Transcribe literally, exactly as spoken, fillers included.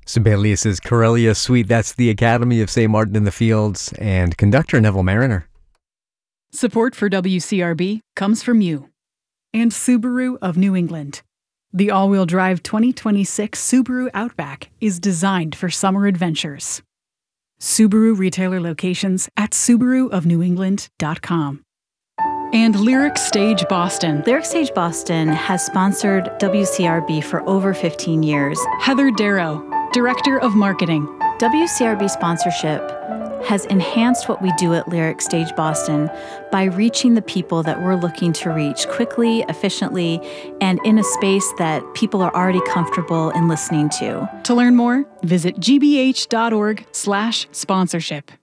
Sibelius's Corellia Suite, that's the Academy of Saint Martin in the Fields, and conductor Neville Mariner. Support for W C R B comes from you and Subaru of New England. The all-wheel drive twenty twenty-six Subaru Outback is designed for summer adventures. Subaru retailer locations at subaru of new england dot com. And Lyric Stage Boston. Lyric Stage Boston has sponsored W C R B for over fifteen years. Heather Darrow, Director of Marketing. W C R B sponsorship has enhanced what we do at Lyric Stage Boston by reaching the people that we're looking to reach quickly, efficiently, and in a space that people are already comfortable in listening to. To learn more, visit g b h dot org slash sponsorship.